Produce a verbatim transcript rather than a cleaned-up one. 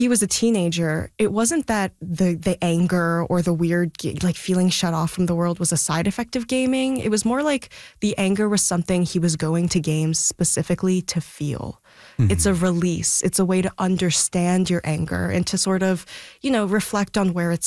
he was a teenager, it wasn't that the the anger or the weird, like, feeling shut off from the world was a side effect of gaming. It was more like the anger was something he was going to games specifically to feel. Mm-hmm. It's a release. It's a way to understand your anger and to sort of, you know, reflect on where it's